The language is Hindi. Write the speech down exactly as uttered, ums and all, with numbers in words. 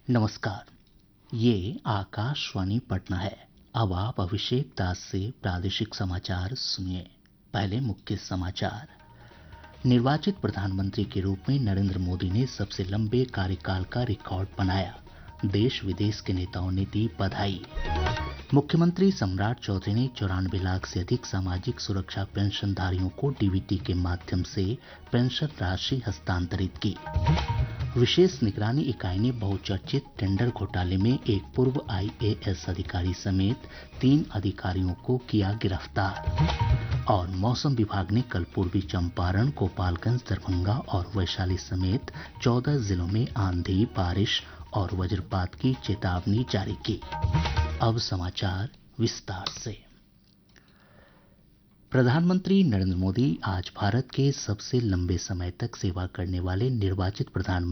नमस्कार। ये आकाशवाणी पटना है। अब आप अभिषेक दास से प्रादेशिक समाचार सुनिए। पहले मुख्य समाचार। निर्वाचित प्रधानमंत्री के रूप में नरेंद्र मोदी ने सबसे लंबे कार्यकाल का रिकॉर्ड बनाया। देश विदेश के नेताओं ने दी बधाई। मुख्यमंत्री सम्राट चौधरी ने चौरानवे लाख से अधिक सामाजिक सुरक्षा पेंशनधारियों को डीबीटी के माध्यम से पेंशन राशि हस्तांतरित की। विशेष निगरानी इकाई ने बहुचर्चित टेंडर घोटाले में एक पूर्व आईएएस अधिकारी समेत तीन अधिकारियों को किया गिरफ्तार। और मौसम विभाग ने कल पूर्वी चंपारण, गोपालगंज, दरभंगा और वैशाली समेत चौदह जिलों में आंधी, बारिश और वज्रपात की चेतावनी जारी की। अब समाचार विस्तार से। प्रधानमंत्री नरेंद्र मोदी आज भारत के सबसे लंबे समय तक सेवा करने वाले निर्वाचित प्रधानमंत्री